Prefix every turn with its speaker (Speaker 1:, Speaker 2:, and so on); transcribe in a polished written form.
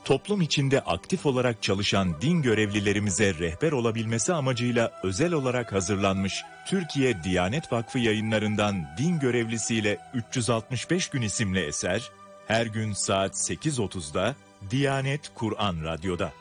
Speaker 1: Toplum içinde aktif olarak çalışan din görevlilerimize rehber olabilmesi amacıyla özel olarak hazırlanmış Türkiye Diyanet Vakfı Yayınlarından Din Görevlisiyle 365 Gün isimli eser, her gün saat 8.30'da Diyanet Kur'an Radyo'da.